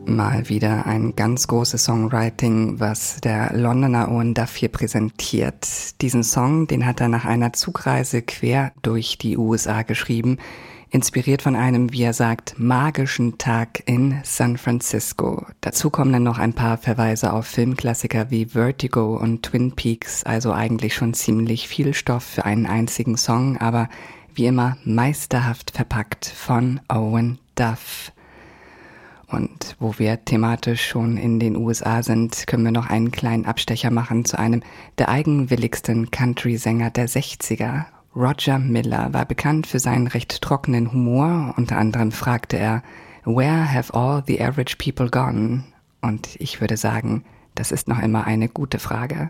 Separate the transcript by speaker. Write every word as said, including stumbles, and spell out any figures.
Speaker 1: Mal wieder ein ganz großes Songwriting, was der Londoner Owen Duff hier präsentiert. Diesen Song, den hat er nach einer Zugreise quer durch die U S A geschrieben, inspiriert von einem, wie er sagt, magischen Tag in San Francisco. Dazu kommen dann noch ein paar Verweise auf Filmklassiker wie Vertigo und Twin Peaks, also eigentlich schon ziemlich viel Stoff für einen einzigen Song, aber wie immer meisterhaft verpackt von Owen Duff. Und wo wir thematisch schon in den U S A sind, können wir noch einen kleinen Abstecher machen zu einem der eigenwilligsten Country-Sänger der sechziger. Roger Miller war bekannt für seinen recht trockenen Humor. Unter anderem fragte er, "Where have all the average people gone?" Und ich würde sagen, das ist noch immer eine gute Frage.